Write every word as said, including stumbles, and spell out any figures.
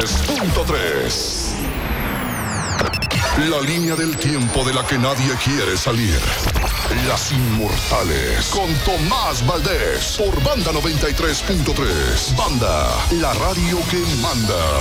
tres punto tres. La línea del tiempo de la que nadie quiere salir. Las Inmortales. Con Tomás Valdés. Por Banda noventa y tres punto tres. Banda, la radio que manda.